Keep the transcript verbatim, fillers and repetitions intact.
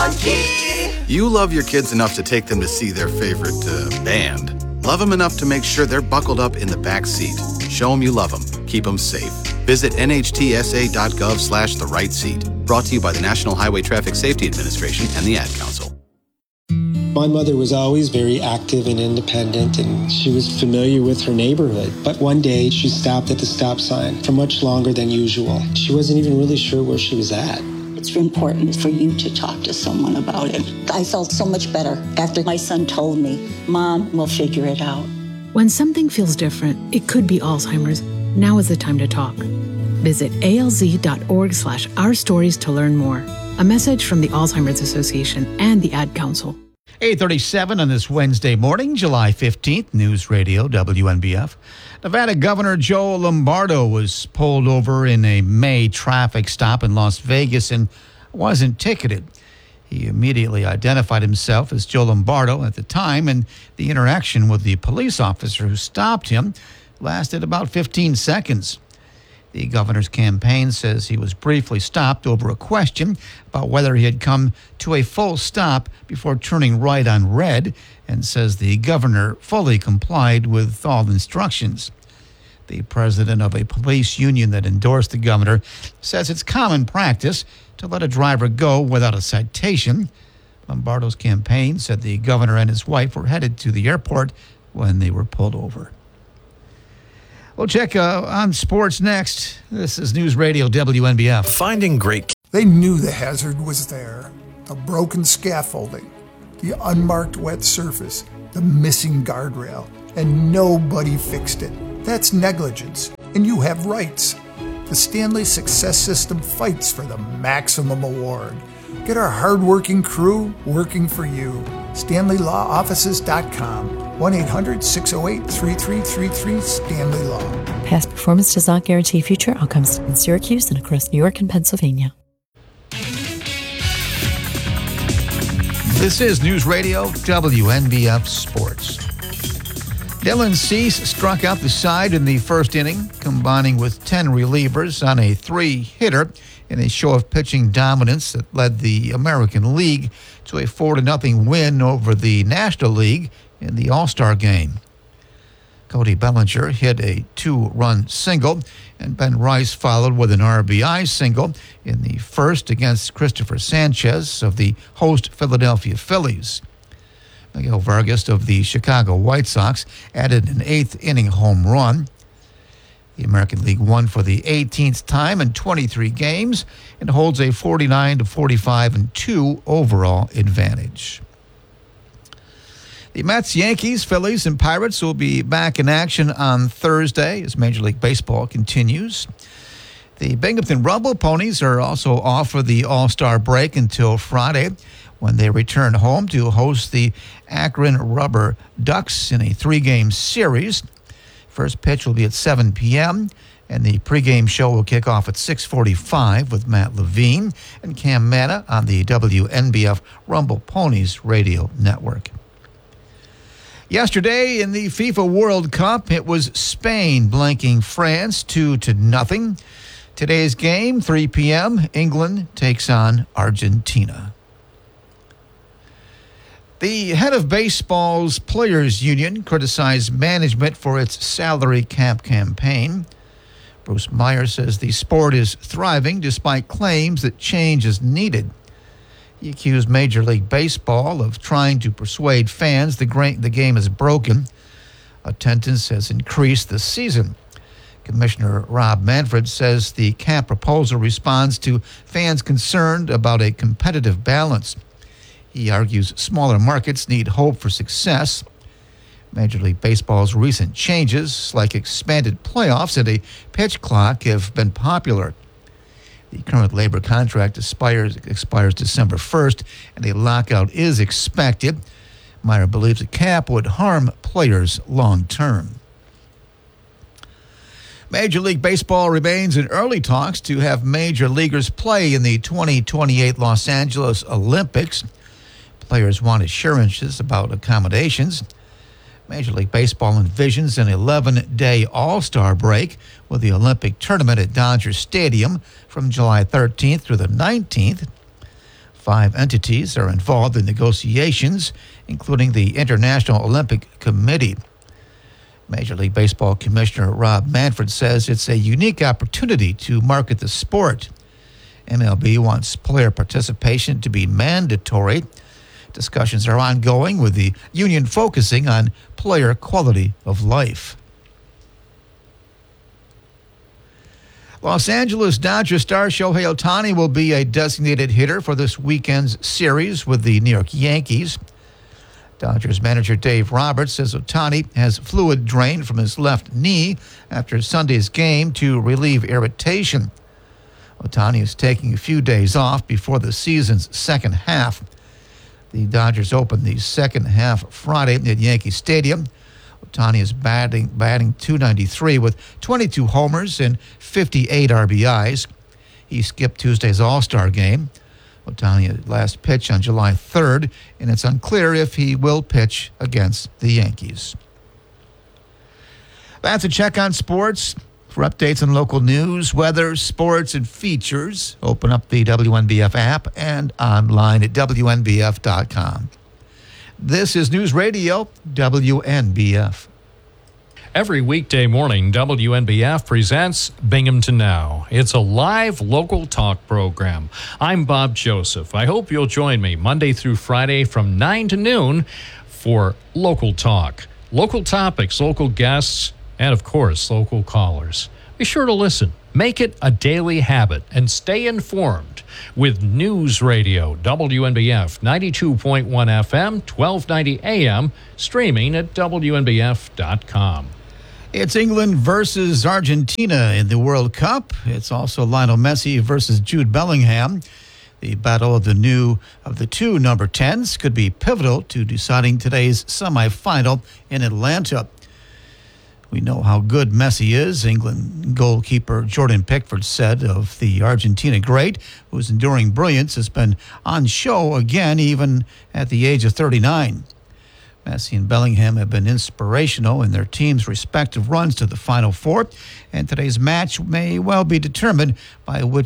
Marquee. You love your kids enough to take them to see their favorite uh, band. Love them enough to make sure they're buckled up in the back seat. Show them you love them. Keep them safe. Visit nhtsa.gov slash the right seat. Brought to you by the National Highway Traffic Safety Administration and the Ad Council. My mother was always very active and independent, and she was familiar with her neighborhood. But one day, she stopped at the stop sign for much longer than usual. She wasn't even really sure where she was at. It's important for you to talk to someone about it. I felt so much better after my son told me, Mom, we'll figure it out. When something feels different, it could be Alzheimer's. Now is the time to talk. Visit alz.org slash our stories to learn more. A message from the Alzheimer's Association and the Ad Council. eight thirty-seven on this Wednesday morning, July fifteenth, News Radio, W N B F. Nevada Governor Joe Lombardo was pulled over in a May traffic stop in Las Vegas and wasn't ticketed. He immediately identified himself as Joe Lombardo at the time, and the interaction with the police officer who stopped him lasted about fifteen seconds. The governor's campaign says he was briefly stopped over a question about whether he had come to a full stop before turning right on red, and says the governor fully complied with all instructions. The president of a police union that endorsed the governor says it's common practice to let a driver go without a citation. Lombardo's campaign said the governor and his wife were headed to the airport when they were pulled over. We'll check uh, on sports next. This is News Radio W N B F. Finding great. They knew the hazard was there. The broken scaffolding, the unmarked wet surface, the missing guardrail, and nobody fixed it. That's negligence, and you have rights. The Stanley Success System fights for the maximum award. Get our hardworking crew working for you. Stanley Law Offices dot com. one eight hundred six oh eight three three three three Stanley Law. Past performance does not guarantee future outcomes in Syracuse and across New York and Pennsylvania. This is News Radio W N B F Sports. Dylan Cease struck out the side in the first inning, combining with ten relievers on a three-hitter in a show of pitching dominance that led the American League to a four to nothing win over the National League in the All-Star game. Cody Bellinger hit a two-run single, and Ben Rice followed with an R B I single in the first against Christopher Sanchez of the host Philadelphia Phillies. Miguel Vargas of the Chicago White Sox added an eighth-inning home run. The American League won for the eighteenth time in twenty-three games and holds a forty-nine to forty-five and two overall advantage. The Mets, Yankees, Phillies, and Pirates will be back in action on Thursday as Major League Baseball continues. The Binghamton Rumble Ponies are also off for the All-Star break until Friday, when they return home to host the Akron Rubber Ducks in a three-game series. First pitch will be at seven p.m., and the pregame show will kick off at six forty-five with Matt Levine and Cam Manna on the W N B F Rumble Ponies radio network. Yesterday in the FIFA World Cup, it was Spain blanking France two to nothing. Today's game, three p.m., England takes on Argentina. The head of baseball's Players Union criticized management for its salary cap campaign. Bruce Meyer says the sport is thriving despite claims that change is needed. He accused Major League Baseball of trying to persuade fans the, gra- the game is broken. Attendance has increased this season. Commissioner Rob Manfred says the cap proposal responds to fans concerned about a competitive balance. He argues smaller markets need hope for success. Major League Baseball's recent changes, like expanded playoffs and a pitch clock, have been popular. The current labor contract expires, expires December first, and a lockout is expected. Meyer believes a cap would harm players long term. Major League Baseball remains in early talks to have major leaguers play in the twenty twenty-eight Los Angeles Olympics. Players want assurances about accommodations. Major League Baseball envisions an eleven-day All-Star break with the Olympic tournament at Dodger Stadium from July thirteenth through the nineteenth. Five entities are involved in negotiations, including the International Olympic Committee. Major League Baseball Commissioner Rob Manfred says it's a unique opportunity to market the sport. M L B wants player participation to be mandatory. Discussions are ongoing, with the union focusing on player quality of life. Los Angeles Dodgers star Shohei Ohtani will be a designated hitter for this weekend's series with the New York Yankees. Dodgers manager Dave Roberts says Ohtani has fluid drained from his left knee after Sunday's game to relieve irritation. Ohtani is taking a few days off before the season's second half. The Dodgers open the second half Friday at Yankee Stadium. Ohtani is batting, batting two ninety-three with twenty-two homers and fifty-eight R B Is. He skipped Tuesday's All-Star game. Ohtani last pitched on July third, and it's unclear if he will pitch against the Yankees. That's a check on sports. For updates on local news, weather, sports, and features, open up the W N B F app and online at W N B F dot com. This is News Radio W N B F. Every weekday morning, W N B F presents Binghamton Now. It's a live local talk program. I'm Bob Joseph. I hope you'll join me Monday through Friday from nine to noon for local talk. Local topics, local guests, and of course, local callers. Be sure to listen. Make it a daily habit and stay informed with News Radio, W N B F ninety-two point one F M, twelve ninety A M, streaming at W N B F dot com. It's England versus Argentina in the World Cup. It's also Lionel Messi versus Jude Bellingham. The battle of the new of the two number tens could be pivotal to deciding today's semifinal in Atlanta. We know how good Messi is, England goalkeeper Jordan Pickford said of the Argentina great, whose enduring brilliance has been on show again even at the age of thirty-nine. Messi and Bellingham have been inspirational in their team's respective runs to the Final Four, and today's match may well be determined by which